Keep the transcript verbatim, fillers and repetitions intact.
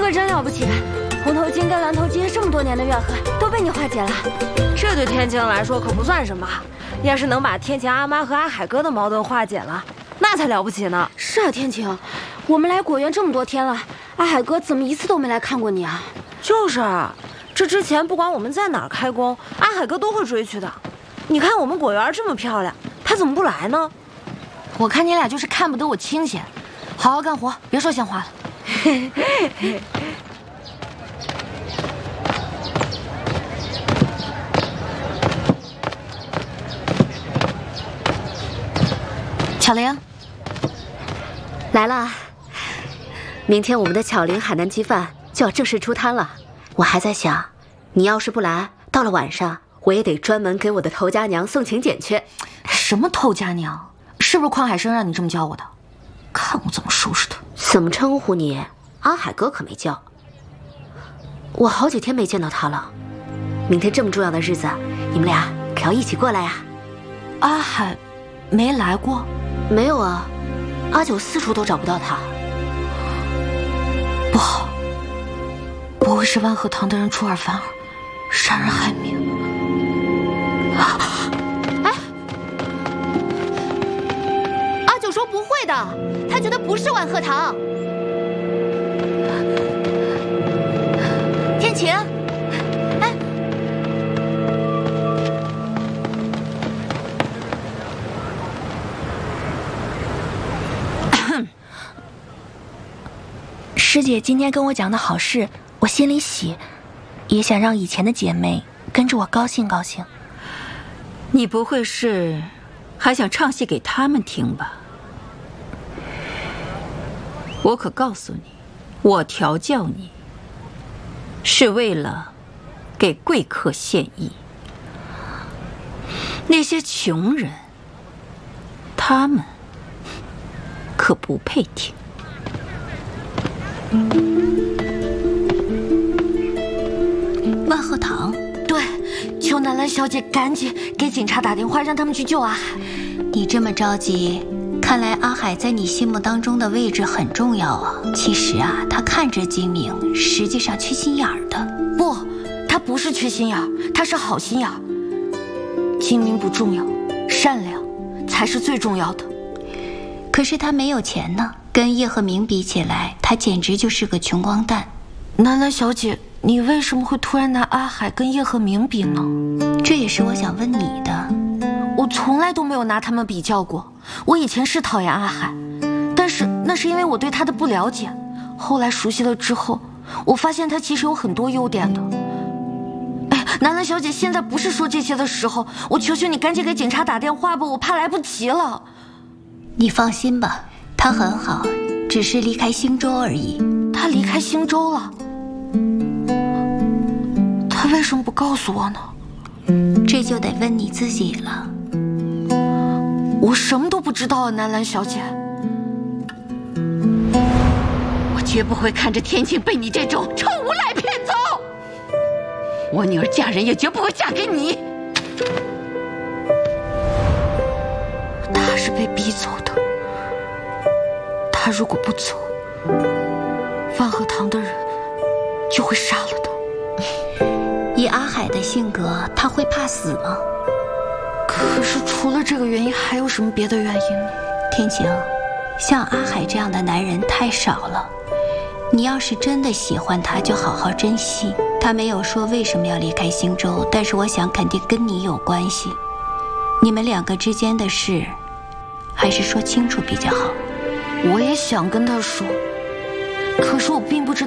可真了不起，红头巾跟蓝头巾这么多年的怨恨都被你化解了。这对天晴来说可不算什么，要是能把天晴阿妈和阿海哥的矛盾化解了，那才了不起呢。是啊，天晴，我们来果园这么多天了，阿海哥怎么一次都没来看过你啊？就是啊，这之前不管我们在哪儿开工，阿海哥都会追去的。你看我们果园这么漂亮，他怎么不来呢？我看你俩就是看不得我清闲，好好干活，别说闲话了。巧玲来了，明天我们的巧玲海南鸡饭就要正式出摊了。我还在想，你要是不来，到了晚上我也得专门给我的头家娘送请柬去。什么头家娘？是不是邝海生让你这么叫我的？看我怎么收拾他！怎么称呼你？阿海哥可没叫。我好几天没见到他了。明天这么重要的日子，你们俩可要一起过来呀。阿海没来过？没有啊，阿九四处都找不到他。不好，不会是万和堂的人出尔反尔，杀人害命？啊！哎，阿九说不会的，他觉得不是万和堂。天晴，哎。 师姐今天跟我讲的好事，我心里喜，也想让以前的姐妹跟着我高兴高兴。 你不会是还想唱戏给他们听吧？我可告诉你，我调教你是为了给贵客献艺。那些穷人，他们可不配听。 万和堂， 对，求南兰小姐赶紧给警察打电话，让他们去救阿海。 你这么着急，看来阿海在你心目当中的位置很重要啊。其实啊，他看着精明，实际上缺心眼儿的。 不，他不是缺心眼儿，他是好心眼儿。精明不重要，善良才是最重要的。 可是他没有钱呢，跟叶和明比起来，他简直就是个穷光蛋。 南兰小姐，你为什么会突然拿阿海跟叶和明比呢？ 这也是我想问你的。 我从来都没有拿他们比较过。我以前是讨厌阿海，但是那是因为我对他的不了解。后来熟悉了之后，我发现他其实有很多优点的。哎，南兰小姐，现在不是说这些的时候，我求求你赶紧给警察打电话吧，我怕来不及了。 你放心吧，他很好，只是离开星洲而已。 他离开星洲了？他为什么不告诉我呢？ 这就得问你自己了。 我什么都不知道啊，南兰小姐。 我绝不会看着天晴被你这种臭无赖骗走。我女儿嫁人也绝不会嫁给你。 他是被逼走的。他如果不走，万和堂的人就会杀了他。 以阿海的性格，他会怕死吗？ 可是除了这个原因，还有什么别的原因呢？ 天晴，像阿海这样的男人太少了。你要是真的喜欢他，就好好珍惜。他没有说为什么要离开星洲，但是我想肯定跟你有关系。你们两个之间的事，还是说清楚比较好。 我也想跟他说，可是我并不知道